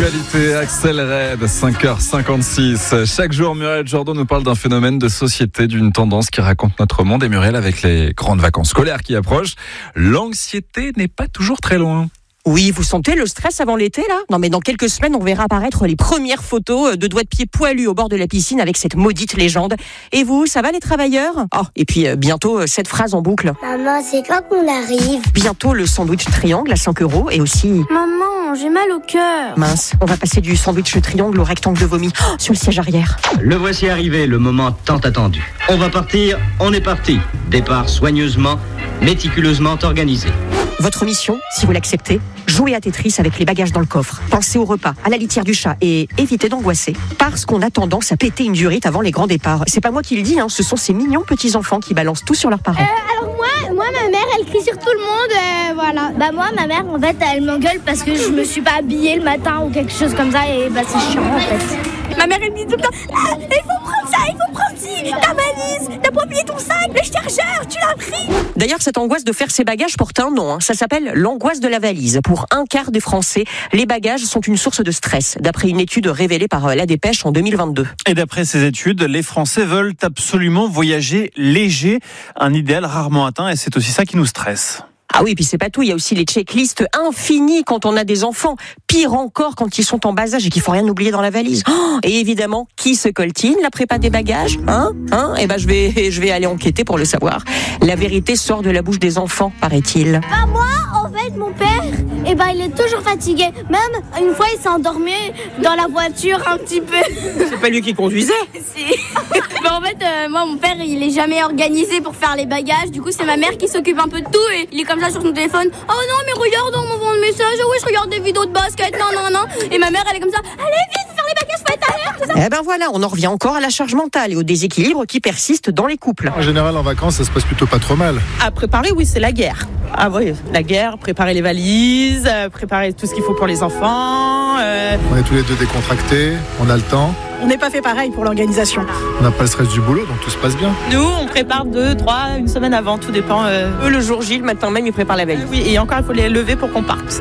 L'actualité accélère, 5h56. Chaque jour, Muriel Jourdan nous parle d'un phénomène de société, d'une tendance qui raconte notre monde. Et Muriel, avec les grandes vacances scolaires qui approchent, l'anxiété n'est pas toujours très loin. Oui, vous sentez le stress avant l'été, là ? Non, mais dans quelques semaines, on verra apparaître les premières photos de doigts de pied poilus au bord de la piscine avec cette maudite légende. Et vous, ça va les travailleurs ? Oh, et puis bientôt, cette phrase en boucle. Maman, c'est quand qu'on arrive ? Bientôt, le sandwich triangle à 5 € et aussi... Maman, j'ai mal au cœur. Mince, on va passer du sandwich triangle au rectangle de vomi sur le siège arrière. Le voici arrivé, le moment tant attendu. On va partir, on est parti. Départ soigneusement, méticuleusement organisé. Votre mission, si vous l'acceptez, jouez à Tetris avec les bagages dans le coffre. Pensez au repas, à la litière du chat et évitez d'angoisser parce qu'on a tendance à péter une durite avant les grands départs. C'est pas moi qui le dis, ce sont ces mignons petits-enfants qui balancent tout sur leurs parents. Alors moi, ma mère, elle crie sur tout le monde, voilà. Moi, ma mère, en fait, elle m'engueule parce que je me suis pas habillée le matin ou quelque chose comme ça et c'est chiant, en fait. Ma mère, elle me dit tout le temps, il faut prendre ça, il faut prendre ci, ta valise, t'as pas oublié ton sac, le chargeur, tu l'as pris. D'ailleurs, cette angoisse de faire ses bagages porte un nom. Ça s'appelle l'angoisse de la valise. Pour un quart des Français, les bagages sont une source de stress, d'après une étude révélée par La Dépêche en 2022. Et d'après ces études, les Français veulent absolument voyager léger, un idéal rarement atteint, et c'est aussi ça qui nous stresse. Ah oui, puis c'est pas tout, il y a aussi les checklists infinies quand on a des enfants. Pire encore quand ils sont en bas âge et qu'il faut rien oublier dans la valise. Et évidemment, qui se coltine la prépa des bagages ? Eh ben, je vais aller enquêter pour le savoir. La vérité sort de la bouche des enfants, paraît-il. Moi, en fait, mon père, il est toujours fatigué. Même une fois, il s'est endormi dans la voiture un petit peu. C'est pas lui qui conduisait ? Si. En fait, moi, mon père, il est jamais organisé pour faire les bagages. Du coup, c'est ma mère qui s'occupe un peu de tout et il est comme ça sur son téléphone. Oh non, mais regarde, on m'envoie un message. Oh oui, je regarde des vidéos de basket. Non. Et ma mère, elle est comme ça. Allez, vite, faut faire les bagages, faut être à l'heure, tout ça. Eh ben voilà, on en revient encore à la charge mentale et au déséquilibre qui persiste dans les couples. En général, en vacances, ça se passe plutôt pas trop mal. À préparer, oui, c'est la guerre. Ah oui, la guerre, préparer les valises, préparer tout ce qu'il faut pour les enfants. On est tous les deux décontractés, on a le temps. On n'est pas fait pareil pour l'organisation. On n'a pas le stress du boulot, donc tout se passe bien. Nous, on prépare 2, 3, une semaine avant, tout dépend. Eux, le jour J, le matin même, ils préparent la veille. Oui, et encore, il faut les lever pour qu'on parte.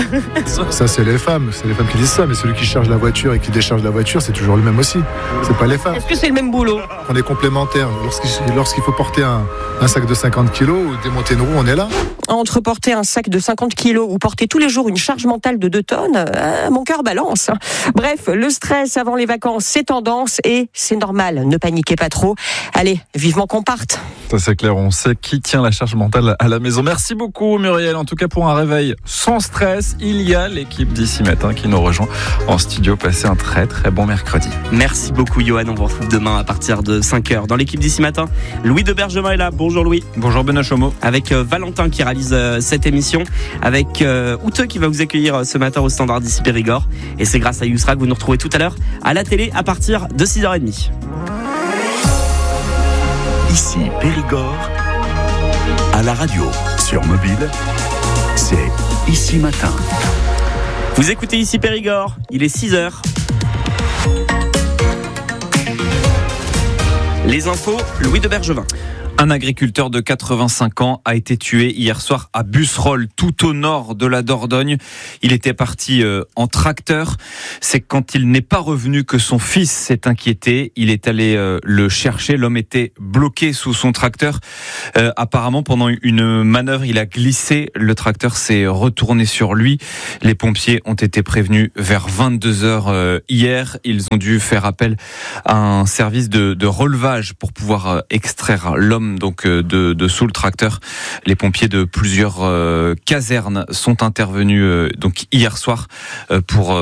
Ça, c'est les femmes qui disent ça, mais celui qui charge la voiture et qui décharge la voiture, c'est toujours le même aussi. C'est pas les femmes. Est-ce que c'est le même boulot ? On est complémentaires. Lorsqu'il faut porter un sac de 50 kilos ou démonter une roue, on est là. Entre porter un sac de 50 kilos ou porter tous les jours une charge mentale de 2 tonnes, mon cœur balance. Bref, le stress avant les vacances, c'est tendance et c'est normal. Ne paniquez pas trop. Allez, vivement qu'on parte. Ça c'est clair, on sait qui tient la charge mentale à la maison. Merci beaucoup Muriel, en tout cas pour un réveil sans stress. Il y a l'équipe d'ici matin qui nous rejoint en studio. Passez un très très bon mercredi. Merci beaucoup Johan, on vous retrouve demain à partir de 5h. Dans l'équipe d'ici matin, Louis de Bergevin est là. Bonjour Louis. Bonjour Benoît Chomeau. Avec Valentin qui réalise cette émission, avec Outeux qui va vous accueillir ce matin au standard d'ici Périgord. Et c'est grâce à Yousra que vous nous retrouvez tout à l'heure à la télé à partir de 6h30. Ici Périgord, à la radio, sur mobile, c'est Ici Matin. Vous écoutez Ici Périgord, il est 6h. Les infos, Louis de Bergevin. Un agriculteur de 85 ans a été tué hier soir à Busserolles, tout au nord de la Dordogne. Il était parti en tracteur. C'est quand il n'est pas revenu que son fils s'est inquiété. Il est allé le chercher. L'homme était bloqué sous son tracteur. Apparemment, pendant une manœuvre, il a glissé. Le tracteur s'est retourné sur lui. Les pompiers ont été prévenus vers 22h hier. Ils ont dû faire appel à un service de relevage pour pouvoir extraire l'homme donc de sous le tracteur. Les pompiers de plusieurs casernes sont intervenus donc hier soir pour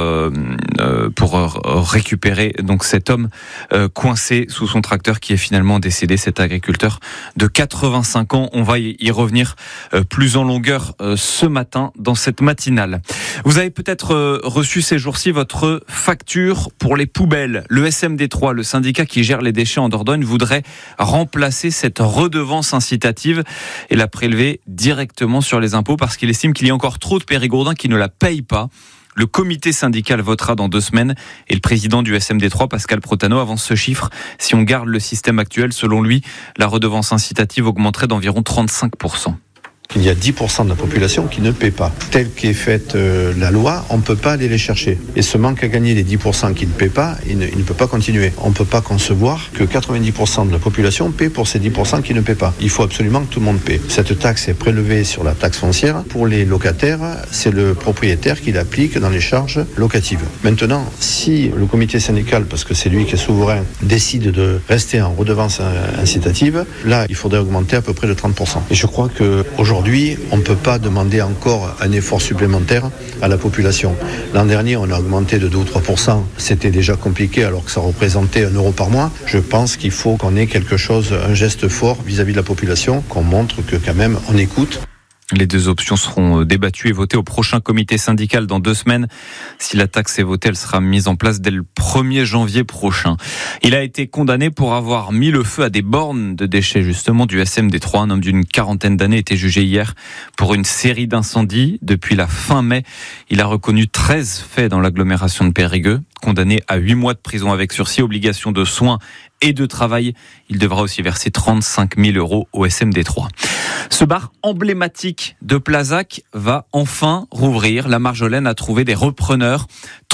récupérer donc cet homme coincé sous son tracteur qui est finalement décédé, cet agriculteur de 85 ans. On va y revenir plus en longueur ce matin dans cette matinale. Vous avez peut-être reçu ces jours-ci votre facture pour les poubelles. Le SMD3, le syndicat qui gère les déchets en Dordogne, voudrait remplacer cette redevance incitative et la prélever directement sur les impôts parce qu'il estime qu'il y a encore trop de Périgourdins qui ne la payent pas. Le comité syndical votera dans 2 semaines et le président du SMD3, Pascal Protano, avance ce chiffre. Si on garde le système actuel, selon lui, la redevance incitative augmenterait d'environ 35%. Il y a 10% de la population qui ne paie pas. Telle qu'est faite la loi, on ne peut pas aller les chercher. Et ce manque à gagner les 10% qui ne paient pas, il ne peut pas continuer. On ne peut pas concevoir que 90% de la population paie pour ces 10% qui ne paient pas. Il faut absolument que tout le monde paie. Cette taxe est prélevée sur la taxe foncière. Pour les locataires, c'est le propriétaire qui l'applique dans les charges locatives. Maintenant, si le comité syndical, parce que c'est lui qui est souverain, décide de rester en redevance incitative, là, il faudrait augmenter à peu près de 30%. Et je crois qu'aujourd'hui, on ne peut pas demander encore un effort supplémentaire à la population. L'an dernier, on a augmenté de 2 ou 3%. C'était déjà compliqué alors que ça représentait 1 euro par mois. Je pense qu'il faut qu'on ait quelque chose, un geste fort vis-à-vis de la population, qu'on montre que quand même on écoute. Les deux options seront débattues et votées au prochain comité syndical dans 2 semaines. Si la taxe est votée, elle sera mise en place dès le 1er janvier prochain. Il a été condamné pour avoir mis le feu à des bornes de déchets justement du SMD3. Un homme d'une 40aine d'années était jugé hier pour une série d'incendies. Depuis la fin mai, il a reconnu 13 faits dans l'agglomération de Périgueux. Condamné à 8 mois de prison avec sursis, obligation de soins et de travail. Il devra aussi verser 35 000 € au SMD3. Ce bar emblématique de Plazac va enfin rouvrir. La Marjolaine a trouvé des repreneurs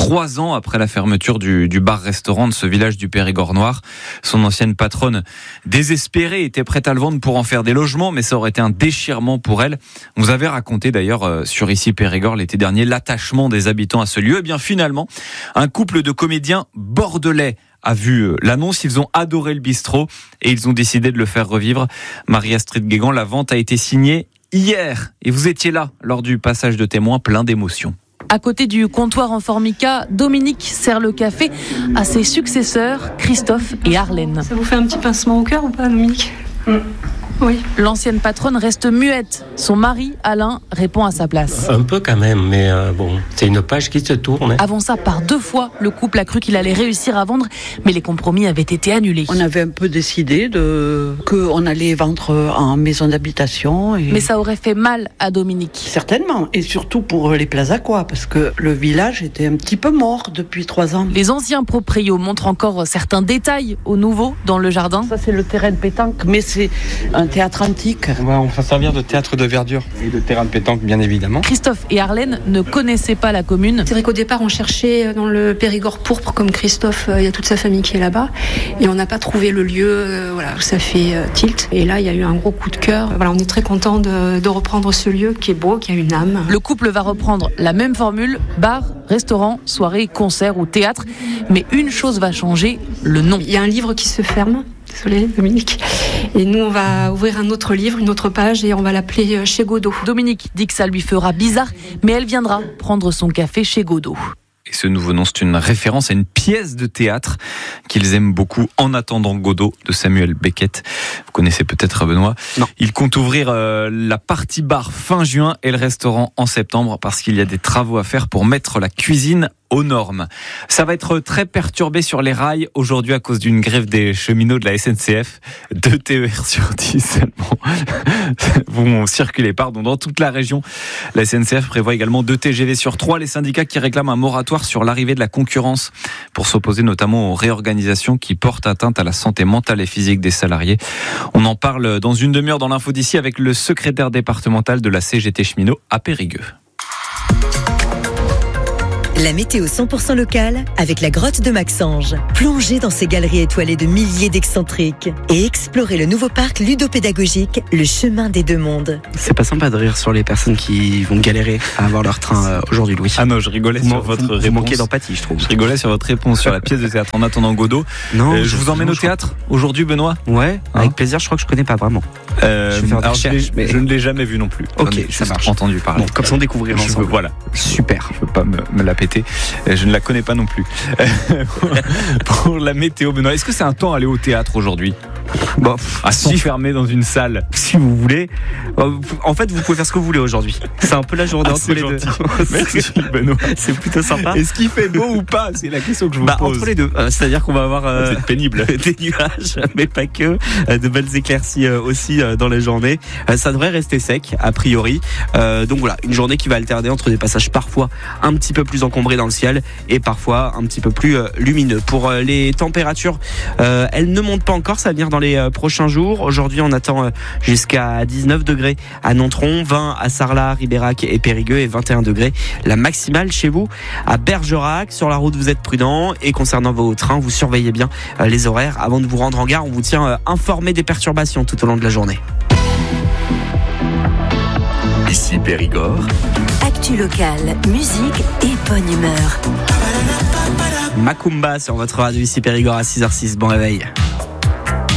3 ans après la fermeture du bar-restaurant de ce village du Périgord noir. Son ancienne patronne, désespérée, était prête à le vendre pour en faire des logements, mais ça aurait été un déchirement pour elle. On vous avait raconté d'ailleurs sur Ici Périgord l'été dernier l'attachement des habitants à ce lieu. Et bien finalement, un couple de comédiens bordelais a vu l'annonce, ils ont adoré le bistrot et ils ont décidé de le faire revivre. Marie-Astrid Guégan, la vente a été signée hier et vous étiez là lors du passage de témoins plein d'émotions. À côté du comptoir en formica, Dominique sert le café à ses successeurs, Christophe et Arlène. Ça vous fait un petit pincement au cœur ou pas, Dominique ? Oui. L'ancienne patronne reste muette. Son mari, Alain, répond à sa place. Un peu quand même, mais bon, c'est une page qui se tourne. Avant ça, par 2 fois, le couple a cru qu'il allait réussir à vendre, mais les compromis avaient été annulés. On avait un peu décidé qu'on allait vendre en maison d'habitation. Mais ça aurait fait mal à Dominique. Certainement, et surtout pour les Plazacois, parce que le village était un petit peu mort depuis 3 ans. Les anciens proprios montrent encore certains détails aux nouveaux dans le jardin. Ça, c'est le terrain de pétanque, mais c'est un théâtre antique. On va servir de théâtre de verdure et de terrain de pétanque, bien évidemment. Christophe et Arlène ne connaissaient pas la commune. C'est vrai qu'au départ, on cherchait dans le Périgord pourpre, comme Christophe, il y a toute sa famille qui est là-bas, et on n'a pas trouvé le lieu où ça fait tilt. Et là, il y a eu un gros coup de cœur. Voilà, on est très content de reprendre ce lieu qui est beau, qui a une âme. Le couple va reprendre la même formule, bar, restaurant, soirée, concert ou théâtre. Mais une chose va changer, le nom. Il y a un livre qui se ferme. Désolée, Dominique. Et nous, on va ouvrir un autre livre, une autre page, et on va l'appeler Chez Godot. Dominique dit que ça lui fera bizarre, mais elle viendra prendre son café chez Godot. Et ce nouveau nom, c'est une référence à une pièce de théâtre qu'ils aiment beaucoup, En attendant Godot, de Samuel Beckett. Vous connaissez peut-être Benoît. Non. Il compte ouvrir la partie bar fin juin et le restaurant en septembre parce qu'il y a des travaux à faire pour mettre la cuisine aux normes. Ça va être très perturbé sur les rails aujourd'hui à cause d'une grève des cheminots de la SNCF. 2 TER sur 10 seulement vont circuler dans toute la région. La SNCF prévoit également 2 TGV sur 3. Les syndicats qui réclament un moratoire sur l'arrivée de la concurrence pour s'opposer notamment aux réorganisations qui portent atteinte à la santé mentale et physique des salariés. On en parle dans une demi-heure dans l'info d'ici avec le secrétaire départemental de la CGT cheminot à Périgueux. La météo 100% locale avec la grotte de Maxange. Plongez dans ces galeries étoilées de milliers d'excentriques et explorez le nouveau parc ludopédagogique, le chemin des 2 mondes. C'est pas sympa de rire sur les personnes qui vont galérer à avoir leur train aujourd'hui, Louis. Ah non, je rigolais sur votre réponse. Vous manquez d'empathie, je trouve. Je rigolais sur votre réponse sur la pièce de théâtre En attendant Godot. Non, je vous emmène au théâtre aujourd'hui, Benoît. Ouais, avec plaisir. Je crois que je connais pas vraiment. Je ne l'ai jamais vu non plus. Ok, ça marche. Entendu parler. Bon, comme ça on découvrir ensemble. Voilà, super. Je veux pas me la péter. Je ne la connais pas non plus. Pour la météo, Benoît, est-ce que c'est un temps à aller au théâtre aujourd'hui ? À s'enfermer dans une salle, si vous voulez. En fait, vous pouvez faire ce que vous voulez aujourd'hui. C'est un peu la journée entre les deux. Merci Benoît. C'est plutôt sympa. Est-ce qu'il fait beau ou pas ? C'est la question que je vous pose. Entre les deux. C'est-à-dire qu'on va avoir c'est pénible. Des nuages, mais pas que. De belles éclaircies aussi dans les journées. Ça devrait rester sec, a priori. Donc voilà, une journée qui va alterner entre des passages parfois un petit peu plus encombrés dans le ciel et parfois un petit peu plus lumineux. Pour les températures, elles ne montent pas encore. Ça va venir dans dans les prochains jours. Aujourd'hui, on attend jusqu'à 19 degrés à Nontron, 20 à Sarlat, Ribérac et Périgueux et 21 degrés la maximale chez vous à Bergerac. Sur la route, vous êtes prudents et concernant vos trains, vous surveillez bien les horaires. Avant de vous rendre en gare, on vous tient informé des perturbations tout au long de la journée. Ici Périgord. Actu locale, musique et bonne humeur. Macumba sur votre radio ici Périgord à 6h06. Bon réveil.